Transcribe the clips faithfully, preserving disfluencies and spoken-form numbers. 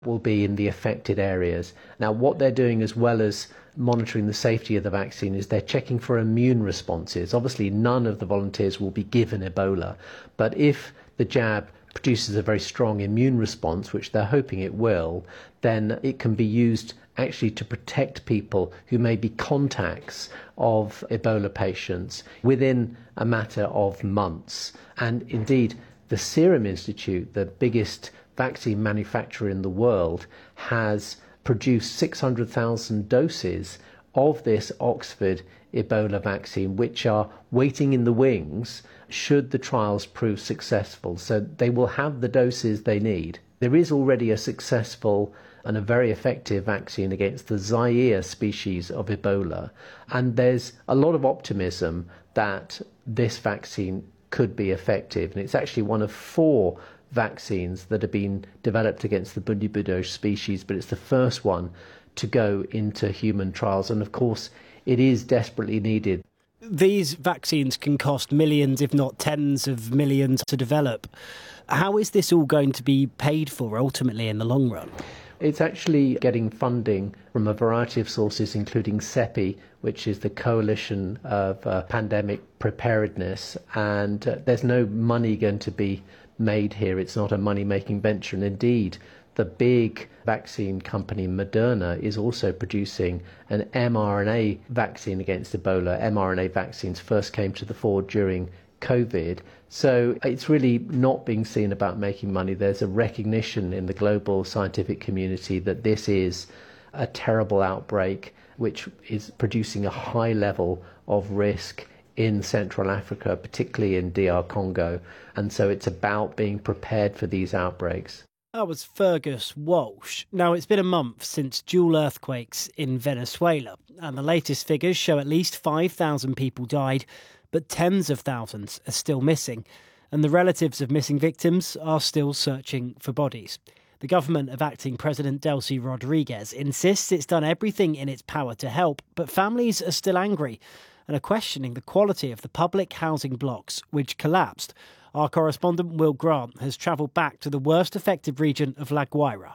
will be in the affected areas. Now, what they're doing as well as monitoring the safety of the vaccine is they're checking for immune responses. Obviously, none of the volunteers will be given Ebola, but if the jab produces a very strong immune response, which they're hoping it will, then it can be used actually to protect people who may be contacts of Ebola patients within a matter of months. And indeed, the Serum Institute, the biggest vaccine manufacturer in the world, has produced six hundred thousand doses of this Oxford Ebola vaccine, which are waiting in the wings should the trials prove successful. So they will have the doses they need. There is already a successful and a very effective vaccine against the Zaire species of Ebola, and there's a lot of optimism that this vaccine could be effective. And it's actually one of four vaccines that have been developed against the Bundibugyo species, but it's the first one to go into human trials. And of course, it is desperately needed. These vaccines can cost millions, if not tens of millions, to develop. How is this all going to be paid for ultimately in the long run? It's actually getting funding from a variety of sources, including CEPI, which is the Coalition of uh, Pandemic Preparedness. And uh, there's no money going to be made here. It's not a money-making venture. And indeed, the big vaccine company Moderna is also producing an mRNA vaccine against Ebola. mRNA vaccines first came to the fore during COVID. So it's really not being seen about making money. There's a recognition in the global scientific community that this is a terrible outbreak which is producing a high level of risk in Central Africa, particularly in D R Congo. And so it's about being prepared for these outbreaks. That was Fergus Walsh. Now, it's been a month since dual earthquakes in Venezuela, and the latest figures show at least five thousand people died, but tens of thousands are still missing, and the relatives of missing victims are still searching for bodies. The government of acting President Delcy Rodriguez insists it's done everything in its power to help, but families are still angry and are questioning the quality of the public housing blocks which collapsed. Our correspondent Will Grant has travelled back to the worst affected region of La Guaira.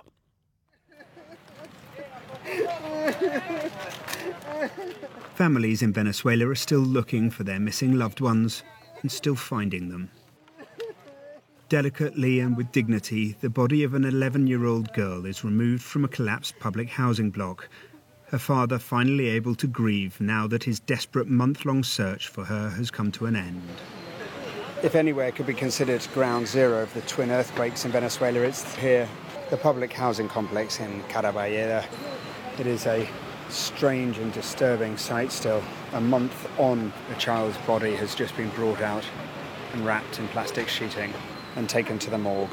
Families in Venezuela are still looking for their missing loved ones and still finding them. Delicately and with dignity, the body of an eleven-year-old girl is removed from a collapsed public housing block. Her father finally able to grieve now that his desperate month-long search for her has come to an end. If anywhere could be considered ground zero of the twin earthquakes in Venezuela, it's here, the public housing complex in Caraballeda. It is a strange and disturbing sight still. A month on, a child's body has just been brought out and wrapped in plastic sheeting and taken to the morgue.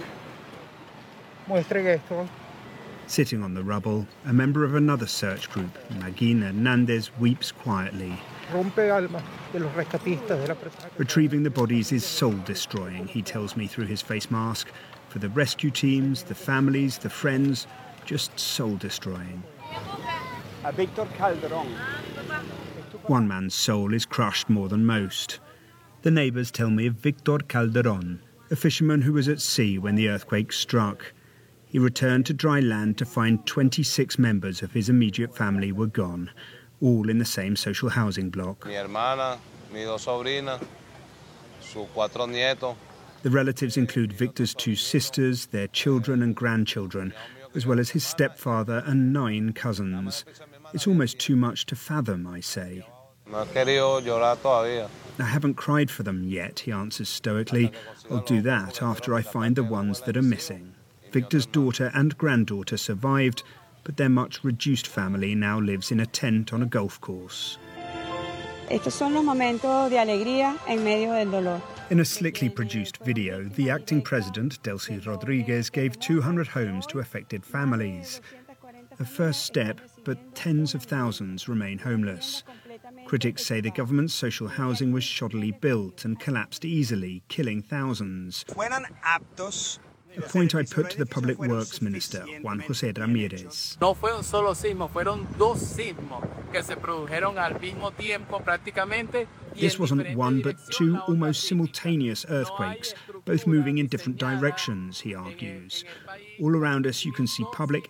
Sitting on the rubble, a member of another search group, Magin Hernandez, weeps quietly. Retrieving the bodies is soul-destroying, he tells me through his face mask. For the rescue teams, the families, the friends, just soul-destroying. One man's soul is crushed more than most. The neighbours tell me of Victor Calderon, a fisherman who was at sea when the earthquake struck. He returned to dry land to find twenty-six members of his immediate family were gone, all in the same social housing block. Mi hermana, mis dos sobrinas, sus cuatro nietos. The relatives include Victor's two sisters, their children and grandchildren, as well as his stepfather and nine cousins. It's almost too much to fathom, I say. No he querido llorar todavía. I haven't cried for them yet, he answers stoically. I'll do that after I find the ones that are missing. Victor's daughter and granddaughter survived, but their much reduced family now lives in a tent on a golf course. Estos son los momentos de alegría en medio del dolor. In a slickly produced video, the acting president, Delcy Rodriguez, gave two hundred homes to affected families. A first step, but tens of thousands remain homeless. Critics say the government's social housing was shoddily built and collapsed easily, killing thousands. A point I put to the Public Works Minister, Juan José Ramírez. No fue un solo sismo, fueron dos sismos que se produjeron al mismo tiempo prácticamente. This wasn't one but two almost simultaneous earthquakes, both moving in different directions, he argues. All around us you can see public